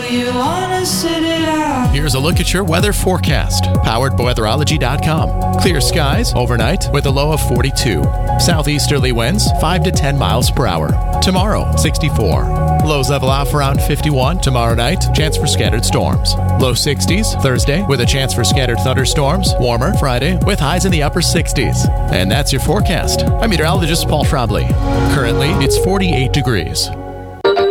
you wanna sit it out. Here's a look at your weather forecast, powered by weatherology.com. Clear skies overnight with a low of 42. Southeasterly winds 5 to 10 miles per hour. Tomorrow, 64. Lows level off around 51 tomorrow night. Chance for scattered storms. Low 60s Thursday with a chance for scattered thunderstorms. Warmer Friday with highs in the upper 60s. And that's your forecast. I'm meteorologist Paul Trombley. Currently, it's 48 degrees.